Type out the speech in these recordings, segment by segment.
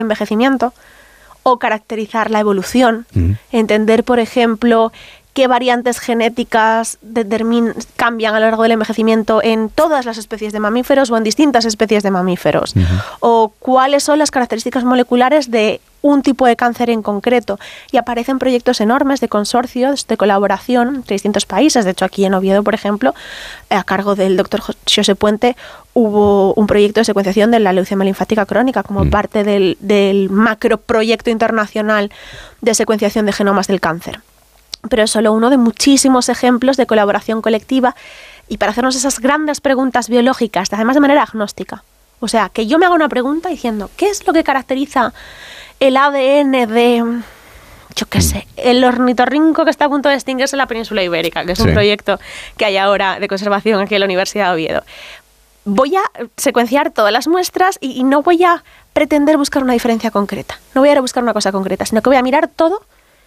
envejecimiento o caracterizar la evolución, entender, por ejemplo, qué variantes genéticas cambian a lo largo del envejecimiento en todas las especies de mamíferos o en distintas especies de mamíferos, o cuáles son las características moleculares de un tipo de cáncer en concreto. Y aparecen proyectos enormes de consorcios, de colaboración entre distintos países. De hecho, aquí en Oviedo, por ejemplo, a cargo del doctor Xosé Puente, hubo un proyecto de secuenciación de la leucemia linfática crónica como parte del macroproyecto internacional de secuenciación de genomas del cáncer. Pero es solo uno de muchísimos ejemplos de colaboración colectiva y para hacernos esas grandes preguntas biológicas, además de manera agnóstica. O sea, que yo me haga una pregunta diciendo, ¿qué es lo que caracteriza el ADN de, yo qué sé, el ornitorrinco que está a punto de extinguirse en la península ibérica, que es un proyecto que hay ahora de conservación aquí en la Universidad de Oviedo? Voy a secuenciar todas las muestras y no voy a pretender buscar una diferencia concreta. No voy a ir a buscar una cosa concreta, sino que voy a mirar todo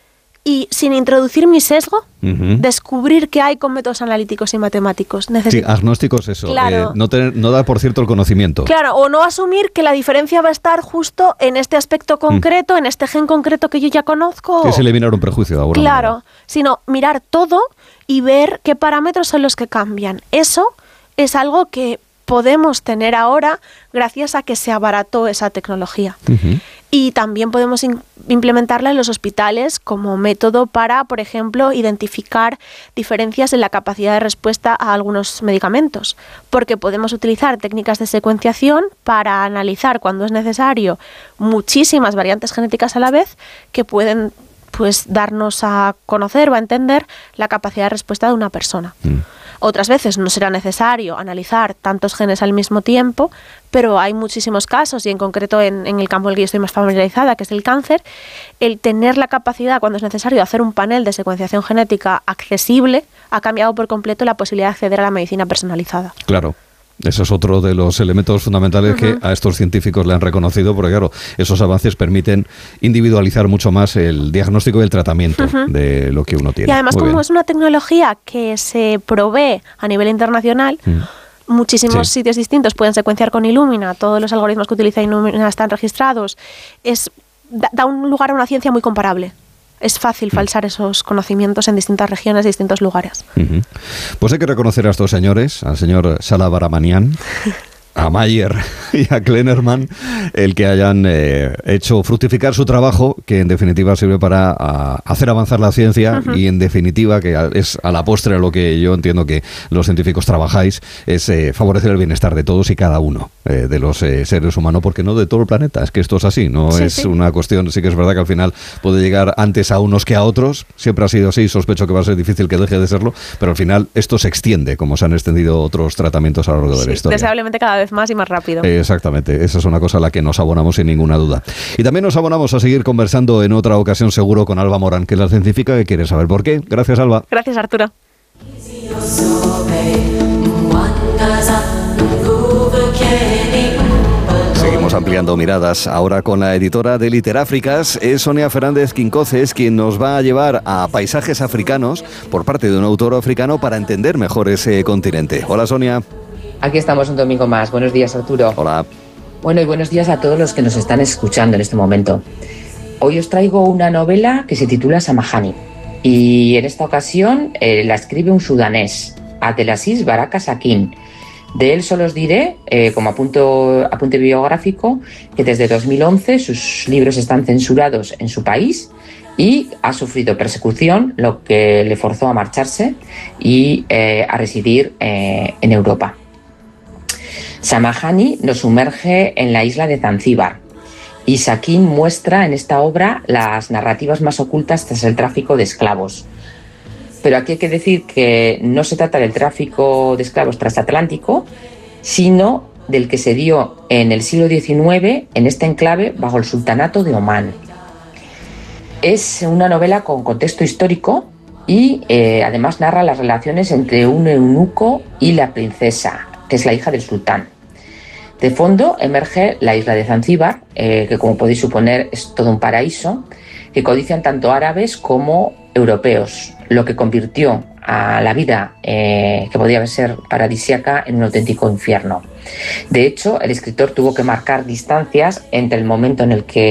y sin introducir mi sesgo, descubrir qué hay con métodos analíticos y matemáticos. Sí, agnósticos, eso. Claro. No dar por cierto el conocimiento. Claro, o no asumir que la diferencia va a estar justo en este aspecto concreto, en este gen concreto que yo ya conozco. Que es eliminar un prejuicio ahora. Claro, sino mirar todo y ver qué parámetros son los que cambian. Eso es algo que podemos tener ahora gracias a que se abarató esa tecnología. Y también podemos implementarla en los hospitales como método para, por ejemplo, identificar diferencias en la capacidad de respuesta a algunos medicamentos, porque podemos utilizar técnicas de secuenciación para analizar, cuando es necesario, muchísimas variantes genéticas a la vez que pueden darnos a conocer o a entender la capacidad de respuesta de una persona. Otras veces no será necesario analizar tantos genes al mismo tiempo, pero hay muchísimos casos, y en concreto en el campo en el que yo estoy más familiarizada, que es el cáncer, el tener la capacidad, cuando es necesario, de hacer un panel de secuenciación genética accesible, ha cambiado por completo la posibilidad de acceder a la medicina personalizada. Claro. Eso es otro de los elementos fundamentales que a estos científicos le han reconocido, porque claro, esos avances permiten individualizar mucho más el diagnóstico y el tratamiento de lo que uno tiene. Y además, como es una tecnología que se provee a nivel internacional, muchísimos sitios distintos pueden secuenciar con Illumina, todos los algoritmos que utiliza Illumina están registrados, da un lugar a una ciencia muy comparable. Es fácil falsar esos conocimientos en distintas regiones, distintos lugares. Pues hay que reconocer a estos señores, al señor Salabaramanian, a Mayer y a Kleinerman, el que hayan hecho fructificar su trabajo, que en definitiva sirve para hacer avanzar la ciencia y en definitiva, que es a la postre lo que yo entiendo que los científicos trabajáis, es favorecer el bienestar de todos y cada uno de los seres humanos, porque no de todo el planeta, es que esto es así, no es una cuestión, sí que es verdad que al final puede llegar antes a unos que a otros, siempre ha sido así, sospecho que va a ser difícil que deje de serlo, pero al final esto se extiende, como se han extendido otros tratamientos a lo largo de la historia. Deseablemente cada vez más y más rápido. Exactamente, esa es una cosa a la que nos abonamos sin ninguna duda. Y también nos abonamos a seguir conversando en otra ocasión seguro con Alba Morán, que es la científica que quiere saber por qué. Gracias, Alba. Gracias, Arturo. Seguimos ampliando miradas ahora con la editora de Literáfricas, es Sonia Fernández Quincoces, quien nos va a llevar a paisajes africanos por parte de un autor africano para entender mejor ese continente. Hola, Sonia. Aquí estamos un domingo más. Buenos días, Arturo. Hola. Bueno, y buenos días a todos los que nos están escuchando en este momento. Hoy os traigo una novela que se titula Samahani. Y en esta ocasión la escribe un sudanés, Abdelaziz Baraka Sakin. De él solo os diré, como apunte biográfico, que desde 2011 sus libros están censurados en su país y ha sufrido persecución, lo que le forzó a marcharse y a residir en Europa. Samahani nos sumerge en la isla de Zanzíbar y Sakin muestra en esta obra las narrativas más ocultas tras el tráfico de esclavos. Pero aquí hay que decir que no se trata del tráfico de esclavos transatlántico, sino del que se dio en el siglo XIX en este enclave bajo el sultanato de Omán. Es una novela con contexto histórico y además narra las relaciones entre un eunuco y la princesa, que es la hija del sultán. De fondo emerge la isla de Zanzíbar, que como podéis suponer es todo un paraíso, que codician tanto árabes como europeos, lo que convirtió a la vida que podía ser paradisíaca en un auténtico infierno. De hecho, el escritor tuvo que marcar distancias entre el momento en el que